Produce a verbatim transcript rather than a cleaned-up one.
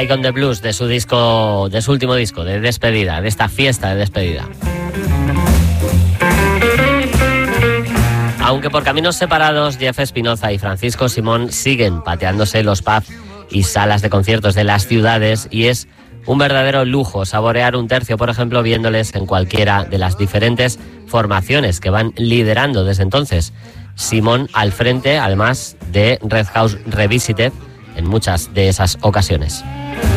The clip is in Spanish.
High on the Blues, de su disco, de su último disco, de despedida, de esta fiesta de despedida. Aunque por caminos separados, Jeff Espinoza y Francisco Simón siguen pateándose los pubs y salas de conciertos de las ciudades, y es un verdadero lujo saborear un tercio, por ejemplo, viéndoles en cualquiera de las diferentes formaciones que van liderando desde entonces. Simón al frente, además de Red House Revisited, en muchas de esas ocasiones.